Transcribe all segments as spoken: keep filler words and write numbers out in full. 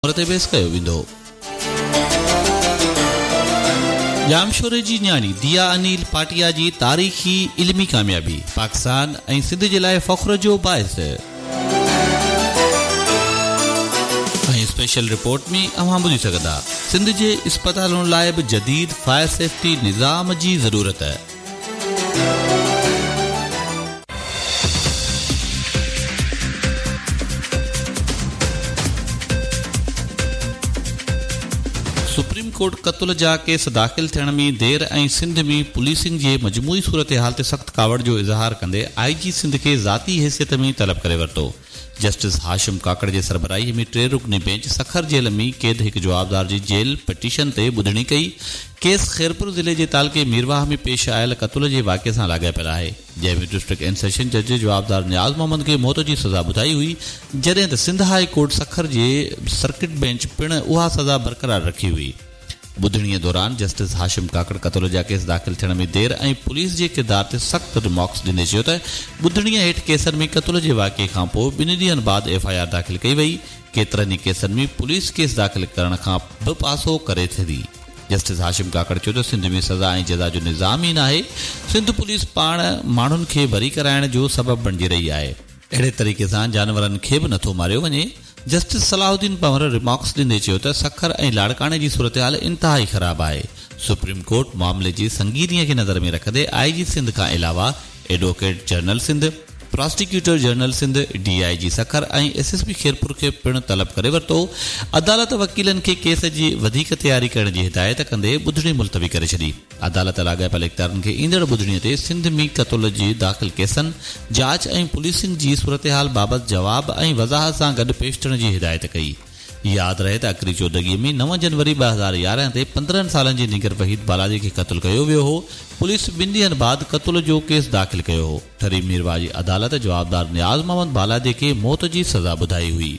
मुरतबेस कयो वेंदो। जामशोरे जी न्याणी दिया अनिल पाटिया जी तारीख़ी इल्मी कामयाबी पाकिस्तान ऐं सिंध जे लाइ फ़ख्र जो बाइस। ऐं स्पेशल रिपोर्ट में अवां ॿुधी सघंदा सिंध जे अस्पतालुनि लाइ बि जदीद फायर सेफ्टी निज़ाम जी ज़रूरत। सुप्रीम कोर्ट क़त्ल जा केस दाख़िल थियण में देर ऐं सिंध में पुलिसिंग जे मजमूई सूरत हाल ते सख़्त कावड़ जो इज़हार कंदे आई जी सिंध खे ज़ाती हैसियत में तलब करे वरितो। जस्टिस हाशिम काकड़ जे सरबराही में टे रुकनी बेंच सखर जेल में कैद हिकु जवाबदार जी जेल पिटीशन ते ॿुधणी कई। केस खैरपुर ज़िले जे तालके मीरवाह में पेश आयल क़त्ल जे वाक़े सां लाॻापियल आहे, जंहिं में डिस्ट्रिक्ट एंड सेशन जज जवाबदार नियाज़ मोहम्मद खे मौत जी सज़ा ॿुधाई हुई, जॾहिं त सिंध हाई कोर्ट सखर जे सर्किट बेंच पिण उहा सज़ा बरक़रार रखी हुई। ॿुधणीअ दौरान जस्टिस हाशिम काकड़ क़त्ल जा केस दाख़िल थियण में देर ऐं पुलिस जे किरदार ते सख़्त रिमार्क्स ॾिने चयो त ॿुधणीअ हेठि केसनि में क़त्ल जे वाक़े खां पोइ ॿिनि ॾींहनि बाद एफ आई आर दाख़िल कई वई। केतिरनि ई केसनि में पुलिस केस दाख़िल करण खां बि पासो करे थी। जस्टिस हाशिम काकड़ चयो त सिंध में सज़ा ऐं जज़ा जो निज़ाम ई नाहे, सिंध पुलिस पाण माण्हुनि खे बरी कराइण जो सबबु बणिजी रही आहे। अहिड़े तरीक़े सां जानवरनि खे बि नथो मारियो वञे। जस्टिस सलाहुद्दीन पंवर रिमार्क्स ॾींदे चयो त सखर ऐं लाड़काणे जी सूरत हाल इंतिहाई ख़राब आहे। सुप्रीम कोर्ट मामले जी संगीनीअ खे नज़र में रखंदे आई जी सिंध खां अलावा advocate general Sindh, prosecutor general Sindh, D I जी सखर ऐं एस एस पी खैरपुर खे पिण तलब करे वरितो। अदालत वकीलनि खे केस जी वधीक तयारी करण जी हिदायत कंदे ॿुधणी मुलतवी करे छॾी। अदालत लाॻापियल इख़्तियारनि खे ईंदड़ ॿुधणीअ ते सिंध में क़त्ल जी दाख़िल केसनि, जांच ऐं पुलिसिंग जी सूरत हाल बाबति जवाब ऐं वज़ाहत सां गॾु पेश थियण जी हिदायत कई। यादि रहे त अकरी चौदगीअ में नव जनवरी ॿ हज़ार यारहं ते पंद्रहनि सालनि जी निगर वहीद बालाजी खे क़त्ल कयो वियो हो। पुलिस ॿिनि ॾींहनि बाद क़त्ल जो केस दाख़िल कयो हो। ठरी मीरवा जी अदालत जवाबदार नियाज़ मोहम्मद बालाजी खे मौत जी सज़ा ॿुधाई हुई।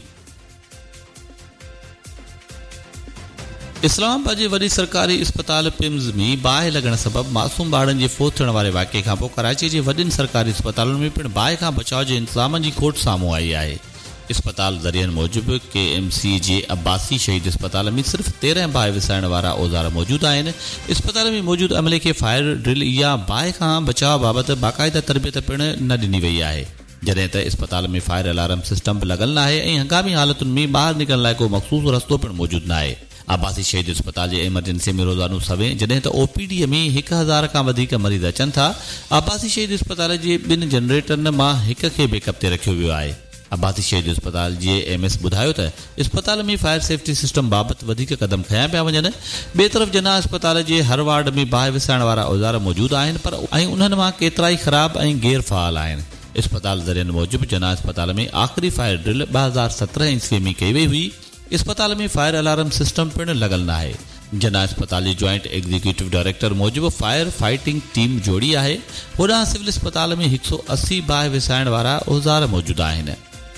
इस्लामाबाद जे वॾी सरकारी अस्पताल पिम्स में बाहि लॻण सबबि मासूम ॿारनि जे फोत थियण वारे वाक़े खां पोइ कराची जे वॾियुनि सरकारी अस्पतालुनि में पिण बाहि खां बचाव जे इंतज़ामनि जी खोट साम्हूं आई आहे। अस्पताल ज़रियनि मूजिबि के एम सी जे अब्बासी शहीद अस्पताल में सिर्फ़ तेरहं बाहि विसाइण वारा औज़ार मौजूदु आहिनि। अस्पताल में मौजूदु अमले खे फायर ड्रिल या बाहि खां बचाव बाबति बाक़ाइदा तरबियत पिण न ॾिनी वई आहे, जॾहिं त अस्पताल में फायर अलार्म सिस्टम बि लॻल न आहे ऐं हंगामी हालतुनि में ॿाहिरि निकिरण लाइ को मख़सूस रस्तो पिण मौजूदु न आहे। अब्बासी शहीद अस्पताल जे एमरजेंसी में रोज़ानो सवें जॾहिं त ओ पी डी में हिकु हज़ार खां वधीक मरीज़ अचनि था। अब्बासी शहीद अस्पताल जे ॿिनि जनरेटरनि मां हिक खे बैकअप ते रखियो वियो आहे। अब्बासी शहीद अस्पताल जे एम एस ॿुधायो त अस्पताल में फायर सेफ्टी सिस्टम बाबति वधीक क़दम खयां पिया वञनि। ॿिए तरफ़ जना अस्पताल जे हर वार्ड में बाहि विसाइण वारा औज़ार मौजूदु आहिनि, पर ऐं उन्हनि मां केतिरा ई ख़राब ऐं गैर फ़ाल आहिनि। अस्पताल ज़रियनि मूजिबि जना अस्पताल में आख़िरी फायर ड्रिल ॿ हज़ार सत्रहं ईस्वी में कई वई हुई। अस्पताल में फायर अलार्म सिस्टम पिण लॻल न आहे। जना अस्पताल जे जॉइंट एग्जीक्यूटिव डायरेक्टर मूजिबि फायर फाइटिंग टीम जोड़ी आहे। होॾां सिविल अस्पताल में हिकु सौ असी बाहि विसाइण वारा औज़ार मौजूदु आहिनि।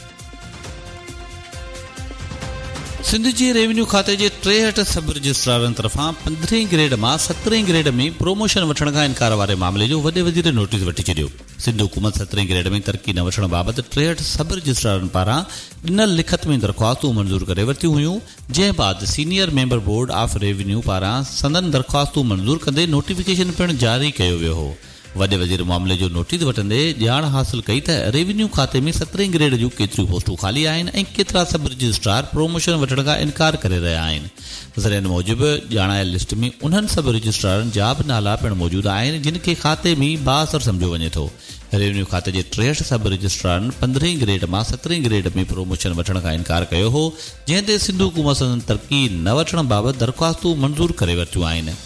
सिंध जे रेवेन्यू खाते जे टेहठि सब रजिस्ट्रारनि तरफ़ां पंद्रहीं ग्रेड मां सत्रहीं ग्रेड में प्रोमोशन वठण खां इनकार वारे मामले जो वॾे वज़ीर नोटिस वठी छॾियो। सिंध हुकूमत सत्रहीं ग्रेड में तरक़ी न वठण बाबति टेहठि सब रजिस्ट्रारनि पारां ॾिनल लिखत में दरख़्वास्तूं मंज़ूर करे वरितियूं हुयूं, जंहिं बाद senior member board of revenue पारां संदन दरख़्वास्तूं मंज़ूर कंदे नोटिफिकेशन पिण जारी कयो वियो हो। वॾे वज़ीर मामले जो नोटिस वठंदे ॼाण हासिल कई त रेवेन्यू खाते में सत्रहीं ग्रेड जूं केतिरियूं पोस्टूं ख़ाली आहिनि ऐं केतिरा सब रजिस्ट्रार प्रोमोशन वठण खां इनकार करे रहिया आहिनि। ज़रियनि मूजिबि ॼाणायल लिस्ट में उन्हनि सब रजिस्ट्रारनि जा बि नाला पिण मौजूदु आहिनि जिन खे खाते में बाअसर सम्झो वञे थो। रेवेन्यू खाते जे टेहठि सब रजिस्ट्रारनि पंद्रहीं ग्रेड मां सत्रहीं ग्रेड में प्रोमोशन वठण खां इनकार कयो हो, जंहिं ते सिंध हुकूमत तरक़ी न वठण बाबति दरख़्वास्तूं मंज़ूर करे वरितियूं आहिनि।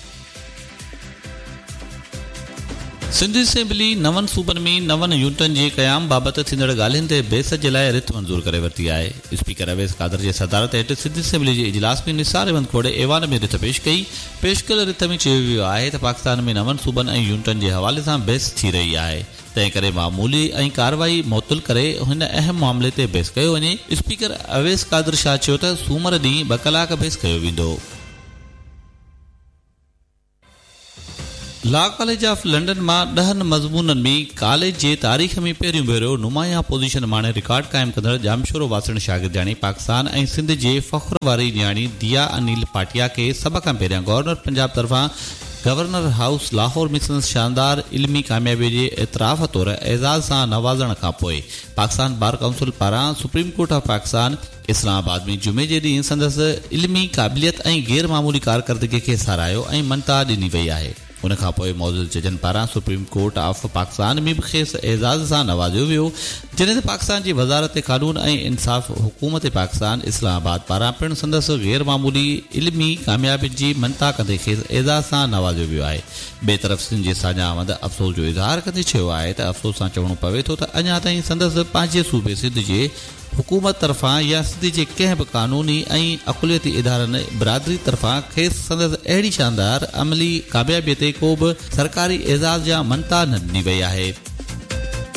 सिंध असेंबली नवनि सूबनि में नवनि यूनिटनि जे क़याम बाबति थींदड़ ॻाल्हियुनि ते बहस जे लाइ रिथ मंज़ूर करे वरिती आहे। स्पीकर अवैस कादर जे सदारत हेठि सिंध असेंबली जे इजलास में निसार अहमद खोड़े ऐवान में रिथ पेश कई। पेश कयल रिथ में चयो वियो आहे त पाकिस्तान में नवनि सूबनि ऐं यूनिटनि जे हवाले सां बहस थी रही आहे, तंहिं करे मामूली ऐं कार्रवाई मुअत्तल करे हिन अहम मामले ते बहस कयो वञे। स्पीकर अवैस कादर शाह चयो त सूमर ॾींहुं ॿ कलाक बहस कयो वेंदो। लॉ कॉलेज ऑफ लंडन में ॾहनि मज़मूननि में कॉलेज जे तारीख़ में पहिरियों भेरो नुमाया पोजीशन माणे रिकॉर्ड क़ाइमु कंदड़ जामशोरो वासण शागिर्दियाणी पाकिस्तान ऐं सिंध जे फ़ख्र वारी न्याणी दिया अनिल पाटिया के सभ खां पहिरियां गवर्नर पंजाब तरफ़ां गवर्नर हाउस लाहौर में संदसि शानदार इल्मी कामयाबी जे एतराफ़ तौर एज़ाज़ सां नवाज़ण खां पोइ पाकिस्तान बार काउंसिल पारां supreme court of Pakistan Islamabad में जुमे जे ॾींहुं संदसि इल्मी क़ाबिलियत ऐं गैर मामूली कारकर्दगी खे साराहियो ऐं मन्ता ॾिनी वई आहे। उन खां पोइ मौजूद जजनि पारां सुप्रीम कोर्ट ऑफ पाकिस्तान में बि खेसि एज़ाज़ सां नवाज़ियो वियो, जॾहिं त पाकिस्तान जी वज़ारत क़ानून ऐं इंसाफ़ हुकूमत पाकिस्तान इस्लामाबाद पारां पिणु संदसि गैर मामूली इल्मी कामयाबी जी मन्ता कंदे खेसि एज़ाज़ सां नवाज़ियो वियो आहे। ॿिए तरफ़ सिंध जे साॼा आमद अफ़सोस जो इज़हार कंदे चयो आहे त अफ़सोस सां चवणो पवे थो त अञा ताईं संदसि पंहिंजे सूबे सिंध जे हुकूमत तरफ़ां या सिंध जे कंहिं बि क़ानूनी ऐं अक़लियती इदारनि बिरादरी तरफ़ां खेसि संदसि अहिड़ी शानदार अमली कामयाबीअ ते को बि सरकारी एज़ाज़ या मन्ता न ॾिनी वई आहे।